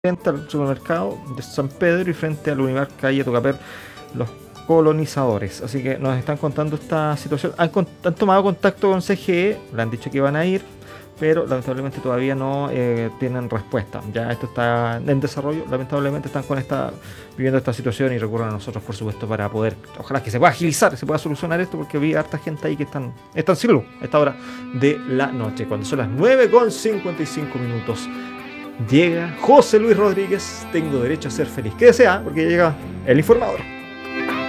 frente al supermercado de San Pedro y frente al Unimar calle Tocaper, los colonizadores. Así que nos están contando esta situación. Han tomado contacto con CGE, le han dicho que iban a ir, pero lamentablemente todavía no tienen respuesta. Ya esto está en desarrollo, lamentablemente están viviendo esta situación y recurren a nosotros, por supuesto, para poder, ojalá que se pueda agilizar, se pueda solucionar esto, porque vi harta gente ahí que están sin luz a esta hora de la noche, cuando son las 9:55. Llega José Luis Rodríguez, tengo derecho a ser feliz. ¿Qué desea? Porque llega el informador.